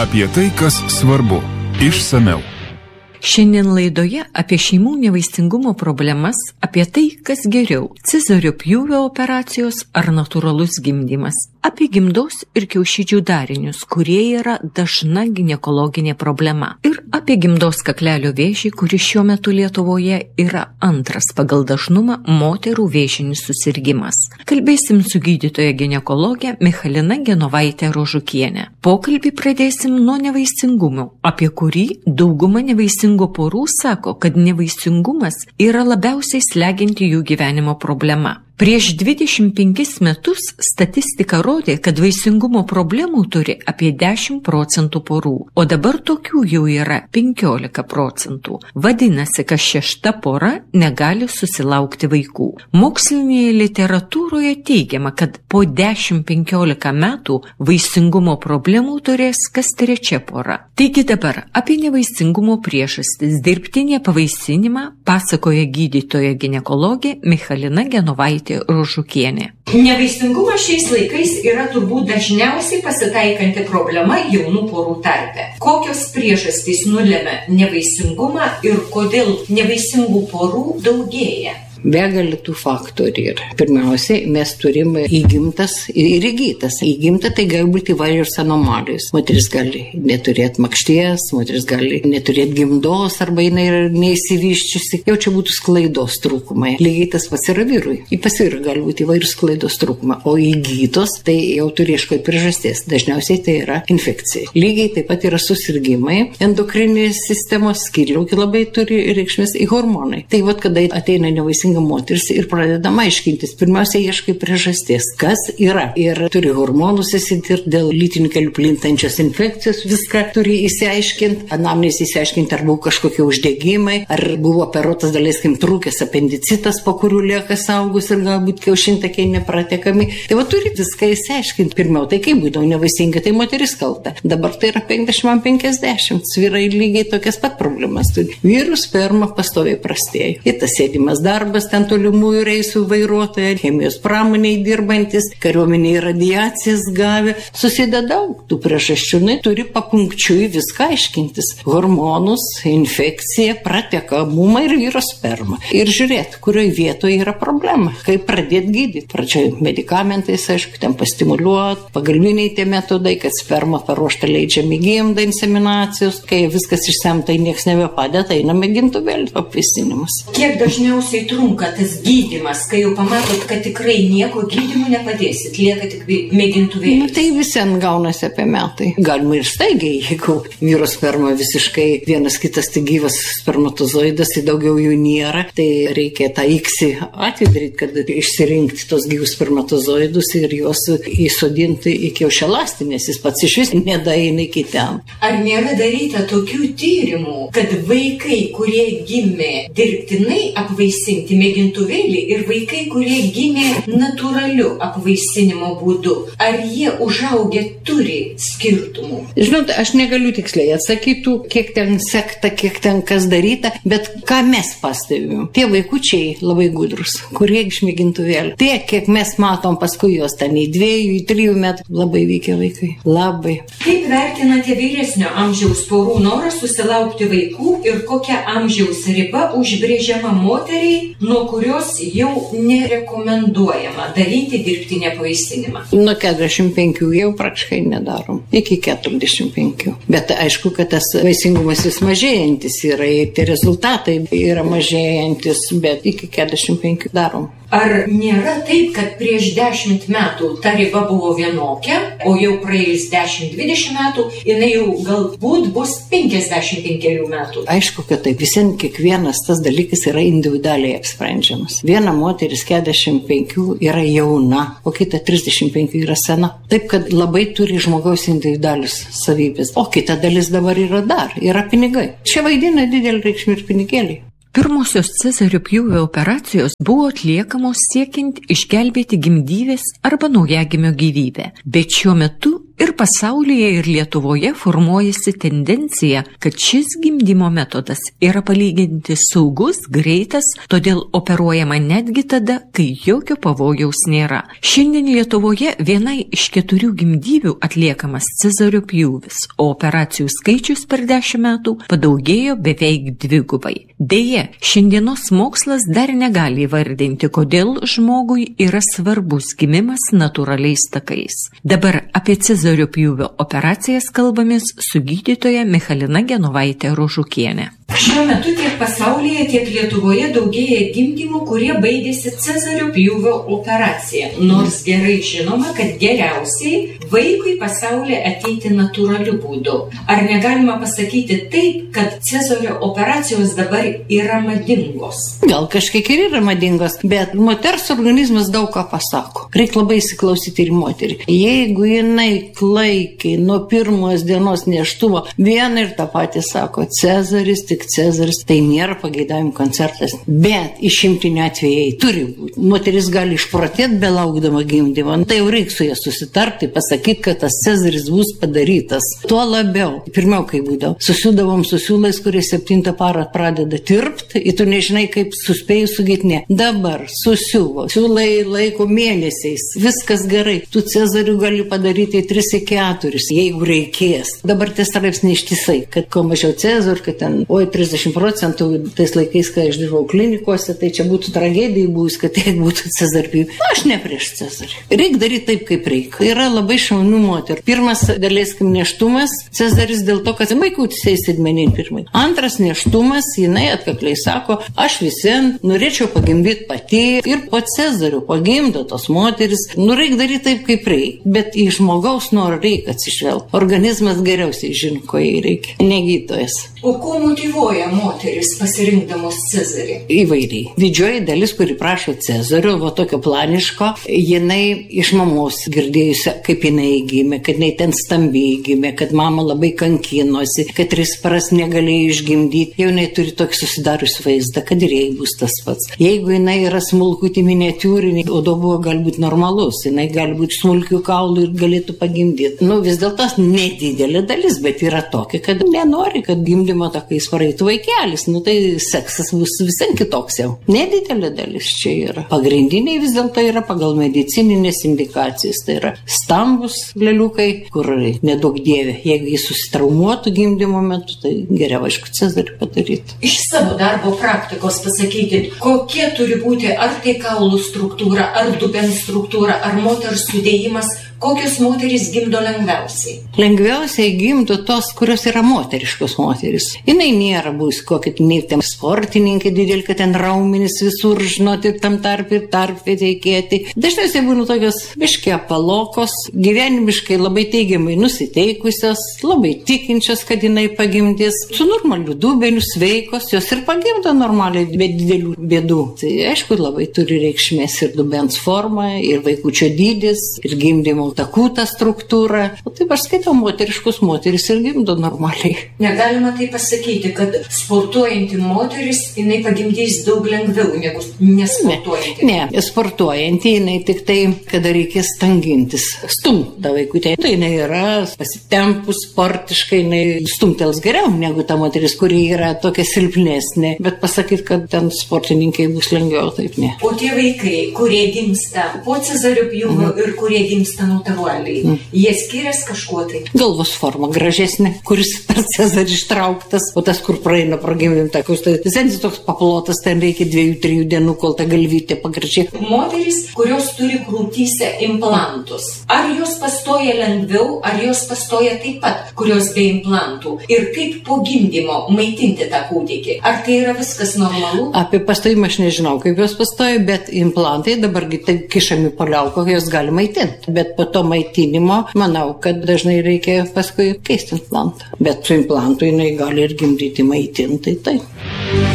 Apie tai, kas svarbu. Išsamiau. Šiandien laidoje apie šeimų nevaisingumo problemas, apie tai, kas geriau – cezario pjūvio operacijos ar natūralus gimdymas, apie gimdos ir kiaušidžių darinius, kurie yra dažna ginekologinė problema, ir apie gimdos kaklelio vėžį, kuris šiuo metu Lietuvoje yra antras pagal dažnumą moterų vėžinis susirgimas. Kalbėsim su gydytoja ginekologė Michalina Genovaitė Rožukienė. Pokalbį pradėsim nuo nevaisingumo, apie kurį dauguma nevaisingų porų sako, kad nevaisingumas yra labiausiai slegianti jų gyvenimo problema. Prieš 25 metus statistika rodė, kad vaisingumo problemų turi apie 10% porų, o dabar tokių jau yra 15%. Vadinasi, kas 6 pora negali susilaukti vaikų. Mokslinėje literatūroje teigiama, kad po 10-15 metų vaisingumo problemų turės kas 3 pora. Taigi dabar apie nevaisingumo priežastis, dirbtinį pavaisinimą pasakoja gydytoja ginekologė Michalina Genovaitė Rožukienė. Nevaisingumas šiais laikais yra turbūt dažniausiai pasitaikanti problema jaunų porų tarpe. Kokios priežastys nulemia nevaisingumą ir kodėl nevaisingų porų daugėja? Begalė tų faktorių yra. Pirmiausiai, mes turime įgimtas ir įgytas. Įgimta tai gali būti įvairios anomalijos. Moteris gali neturėti makšties, moteris gali neturėti gimdos arba jinai yra neįsivyščiusi. Jau čia būtų sklaidos trūkumai. Lygiai tas pats yra vyrui. Pas vyrų gali būti įvairios sklaidos trūkumai. O įgytos tai jau turi ieškoti priežasties. Dažniausiai tai yra infekcija. Lygiai taip pat yra susirgymai. Endokrininės sistemos skydliaukė labai turi reikšmės į hormonai. Tai vat kada ateina nevaisinga moteris ir pradedam aiškintis. Pirmiausia, ieškai priežasties, kas yra. Ir turi hormonus įsitirti dėl lytinių kelių plintančios infekcijos, viską turi įsiaiškinti, anamnezę įsiaiškinti, ar buvo kažkokie uždegimai, ar buvo operuotas daleiskim trūkęs apendicitas, po kurių lieka saugus ir galbūt kiaušintakiai nepratekami. Tai va turi viską įsiaiškinti. Pirmiau, tai kaip būdavo nevaisinga, tai moteris kalta. Dabar tai yra 50-50. Vyrai lygiai tokias pat problemas turi. Vyrų sperma pastoviai prastėja. Ir tas sėdimas darbas, ten tolimųjų reisų vairuotojai, chemijos pramoniai dirbantis, kariuomeniai radiacijas gavę. Susideda daug tų priežasčių, turi papunkčiui viską aiškintis. Hormonus, infekcija, pratekamumą ir vyro spermą. Ir žiūrėti, kurioje vietoje yra problema, kaip pradėti gydyti. Pradžioj medikamentais, aišku, ten pastimuliuoti, pagalbiniai tie metodai, kad sperma paruošta leidžiami gimda inseminacijos, kai viskas išsemta, nieks nebepadeda, einame gimtuvėlį apvaisinimas. Kiek dažniausiai trunka tas gydymas, kai jau pamatot, kad tikrai nieko gydymu nepadėsit, lieka tik mėgintuvėlis? Tai visi gaunasi apie metai. Galima ir staigiai, jeigu vyro sperma visiškai vienas kitas tik gyvas spermatozoidas, tai daugiau jų nėra, tai reikia tą iksį atidaryti, kad išsirinkti tos gyvus spermatozoidus ir juos įsodinti į kiaušialąstį, nes jis pats iš vis nedaeina iki ten. Ar nėra daryta tokių tyrimų, kad vaikai, kurie gimė dirbtinai apvaisinti mėgintuvėlį ir vaikai, kurie gimė natūraliu apvaisinimo būdu, ar jie užaugę turi skirtumų? Žinot, aš negaliu tiksliai atsakyti, kiek ten sekta, kiek ten kas daryta, bet ką mes pastebim? Tie vaikučiai labai gudrus, kurie iš mėgintuvėlį. Tie, kiek mes matom paskui juos ten į 2-3 metų, labai veikia vaikai. Labai. Kaip vertinate vyresnio amžiaus porų norą susilaukti vaikų ir kokia amžiaus riba užbrėžiama moteriai, nuo kurios jau nerekomenduojama daryti dirbtinį pavaisinimą? Nuo 45 jau praktiškai nedarom. Iki 45. Bet aišku, kad tas vaisingumas vis mažėjantis yra ir tie rezultatai yra mažėjantis, bet iki 45 darom. Ar nėra taip, kad prieš 10 metų ta riba buvo vienokia, o jau praėjus 10-20 metų, jinai jau galbūt bus 55 metų? Aišku, kad taip. Visien kiekvienas tas dalykas yra individualiai apsprendžiamas. Viena moteris 45 yra jauna, o kita 35 yra sena. Taip, kad labai turi žmogaus individualius savybės. O kita dalis dabar yra pinigai. Čia vaidina didelį reikšmę ir pinigėlį. Pirmosios cezario pjūvio operacijos buvo atliekamos siekiant išgelbėti gimdyvės arba naujagimio gyvybę, bet šiuo metu Ir pasaulyje, ir Lietuvoje formuojasi tendencija, kad šis gimdymo metodas yra palyginti saugus, greitas, todėl operuojama netgi tada, kai jokio pavojaus nėra. Šiandien Lietuvoje vienai iš 4 gimdyvių atliekamas cezario pjūvis, o operacijų skaičius per 10 metų padaugėjo beveik 2. Deja, šiandienos mokslas dar negali įvardinti, kodėl žmogui yra svarbus gimimas natūraliais takais. Dabar apie cezario pjūvio operacijas kalbamės su gydytoja Michalina Genovaitė Rožukienė. Šiuo metu tiek pasaulyje, tiek Lietuvoje daugėja gimdymų, kurie baigėsi cezario pjūvio operacija. Nors gerai žinoma, kad geriausiai vaikui pasaulyje ateiti natūraliu būdu. Ar negalima pasakyti taip, kad cezario operacijos dabar yra madingos? Gal kažkiek ir yra madingos, bet moters organizmas daug ką pasako. Reikia labai įsiklausyti ir moterį. Jeigu jinai klaikiai nuo pirmos dienos nėštumo vieną ir tą patį sako, cezaris, tik cezaris, tai nėra pageidavimų koncertas. Bet išimtiniu atvejai turi būti. Moteris gali išprotėti belaukdama gimdymo. Tai jau reikia su ja susitarti, pasakyti, kad tas cezaris bus padarytas. Tuo labiau. Pirmiau, kai būdavo, susiūdavom su siūlais, kurie 7 parą pradeda tirpti, ir tu nežinai, kaip suspėjai sugytinė. Dabar susiūvo. Siūlai laiko mėnesiais. Viskas gerai. Tu cezarių gali padaryti 3-4, jeigu reikės. Dabar tie straipsniai ištisai, kad kuo mažiau cezarių, kad ten 30% tais laikais, kai aš dirbau klinikose, tai čia būtų tragedija buvus, kad tai būtų cezarpijų. Aš ne prieš cezarį. Reikia daryti taip, kaip reikia. Yra labai šaunių moterų. Pirmas, daleiskim, nėštumas, cezaris dėl to, kad vaikutis įsidmenin pirmai. Antras nėštumas, jinai atkakliai sako, aš visien norėčiau pagimdyti pati ir po cezarių pagimdo tos moteris. Reikia daryti taip, kaip reikia. Bet į žmogaus norą reikia atsižvelgti. Organizmas geriausiai žino, ko jai reikia. Negydytojas. O ko motyvuoja moteris pasirinkdamos cezarį? Įvairiai. Didžioji dalis, kuri prašo cezario, va tokio planiško, jinai iš mamos girdėjusi, kaip jinai gimė, kad jinai ten stambiai gimė, kad mama labai kankinosi, kad 3 paras negalėjo išgimdyti. Jau jinai turi tokį susidariusi vaizdą, kad ir jai bus tas pats. Jeigu jinai yra smulkutį miniatiūrinį, o buvo galbūt normalus, jinai gali būti smulkių kaulų ir galėtų pagimdyti. Vis dėlto nedidelė dalis, bet yra tokia, kad nenori, kad gimdymo takais praeitų vaikelis. Tai seksas bus visai kitoks jau. Nedidelė dalis čia yra. Pagrindiniai vis dėlto yra pagal medicininės indikacijas. Tai yra stambus leliukai, kur nedaug dievė. Jeigu jis susitraumuotų gimdymo metu, tai geriau, aišku, cezarį padaryti. Iš savo darbo praktikos pasakykit, kokie turi būti ar tai kaulų struktūra, ar dubens struktūra, ar moters sudėjimas, kokios moterys gimdo lengviausiai? Lengviausiai gimdo tos, kurios yra moteriškos moteris. Jinai nėra bus kokia nei ten sportininkė didelė, kad ten raumenis visur, žinoti, tam tarp teikėti. Dažniausiai būna tokios biškai apalokos, gyvenimiškai labai teigiamai nusiteikusios, labai tikinčios, kad jinai pagimdys. Su normaliu dubeniu, sveikos, jos ir pagimdo normaliai, be didelių bėdų. Tai aišku, labai turi reikšmės ir dubens forma, ir vaikučio dydis, ir gimdymo takų ta struktūra. O taip aš skaitau, moteriškus moteris ir gimdo normaliai. Negalima tai pasakyti, kad sportuojanti moteris, jinai pagimdys daug lengviau negu nesportuojanti. Ne, sportuojanti, jinai tik tai, kada reikės stangintis, stumta vaikutė. Tai jinai yra pasitempus sportiškai, jinai stumtels geriau negu ta moteris, kuri yra tokia silpnesnė. Bet pasakyti, kad ten sportininkai bus lengviau, taip ne. O tie vaikai, kurie gimsta po cezario pjūvio ir kurie gimsta natūraliai, jie skiriasi kažkuo tai? Galvos forma gražesnė, kuris per cezarį ištrauktas, o tas, kur praeina pragimdym takus, tai senis toks paplotas, ten reikia 2-3 dienų, kol ta galvytė pagražiai. Moteris, kurios turi krūtyse implantus, ar jos pastoja lengviau, ar jos pastoja taip pat, kurios be implantų? Ir kaip po gimdymo maitinti tą kūdikį? Ar tai yra viskas normalu? Apie pastojimą aš nežinau, kaip jos pastoja, bet implantai dabargi tai kišami po liauką, jos gali maitinti. Bet po to maitinimo, manau, kad dažnai reikia paskui keisti implantą. Bet su implantu jinai gali ir gimdyti maitinti, tai.